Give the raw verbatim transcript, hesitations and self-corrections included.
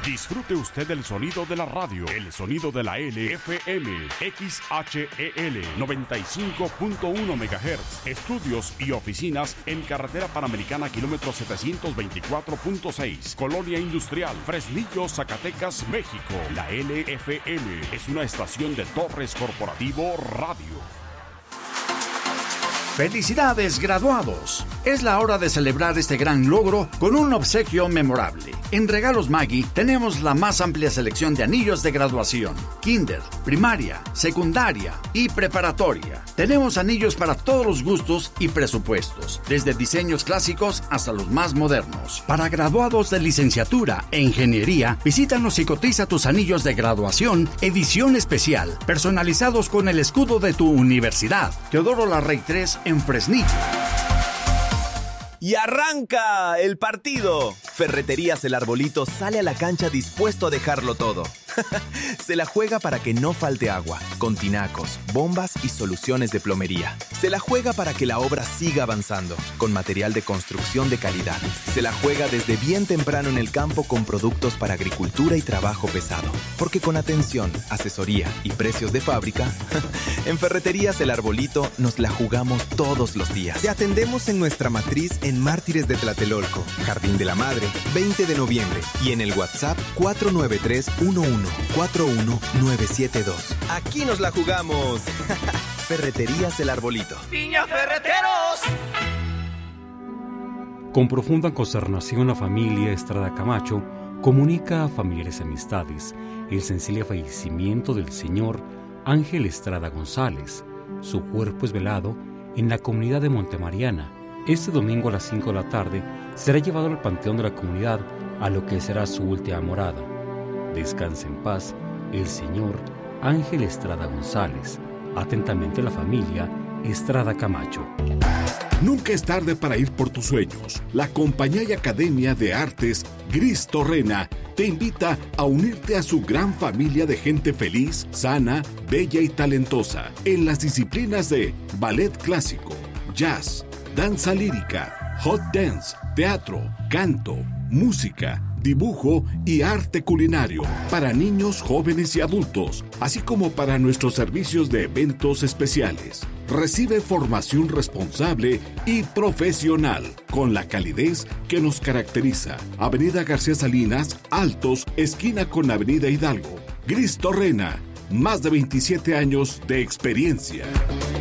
Disfrute usted del sonido de la radio, el sonido de la L F M, X H E L noventa y cinco punto uno megahertz. Estudios y oficinas en Carretera Panamericana, kilómetro setecientos veinticuatro punto seis, Colonia Industrial, Fresnillo, Zacatecas, México. La L F M es una estación de Torres Corporativo Radio. ¡Felicidades, graduados! Es la hora de celebrar este gran logro con un obsequio memorable. En Regalos Maggi tenemos la más amplia selección de anillos de graduación, kinder, primaria, secundaria y preparatoria. Tenemos anillos para todos los gustos y presupuestos, desde diseños clásicos hasta los más modernos. Para graduados de licenciatura e ingeniería, visítanos y cotiza tus anillos de graduación edición especial, personalizados con el escudo de tu universidad. Teodoro Larrey tres en Fresnillo. Y arranca el partido. Ferreterías El Arbolito sale a la cancha dispuesto a dejarlo todo. Se la juega para que no falte agua, con tinacos, bombas y soluciones de plomería. Se la juega para que la obra siga avanzando, con material de construcción de calidad. Se la juega desde bien temprano en el campo con productos para agricultura y trabajo pesado. Porque con atención, asesoría y precios de fábrica, en Ferreterías El Arbolito nos la jugamos todos los días. Te atendemos en nuestra matriz en Mártires de Tlatelolco, Jardín de la Madre, veinte de noviembre, y en el WhatsApp cuatro nueve tres uno uno cuatro uno nueve siete dos. Aquí nos la jugamos. Ferreterías El Arbolito. ¡Piña Ferreteros! Con profunda consternación, la familia Estrada Camacho comunica a familiares y amistades el sensible fallecimiento del señor Ángel Estrada González. Su cuerpo es velado en la comunidad de Montemariana. Este domingo a las cinco de la tarde será llevado al panteón de la comunidad, a lo que será su última morada. Descanse en paz el señor Ángel Estrada González. Atentamente la familia Estrada Camacho. Nunca es tarde para ir por tus sueños. La Compañía y Academia de Artes Gris Torrena te invita a unirte a su gran familia de gente feliz, sana, bella y talentosa en las disciplinas de ballet clásico, jazz, danza lírica, hot dance, teatro, canto, música, dibujo y arte culinario para niños, jóvenes y adultos, así como para nuestros servicios de eventos especiales. Recibe formación responsable y profesional con la calidez que nos caracteriza. Avenida García Salinas, Altos, esquina con Avenida Hidalgo. Gris Torrena, más de veintisiete años de experiencia.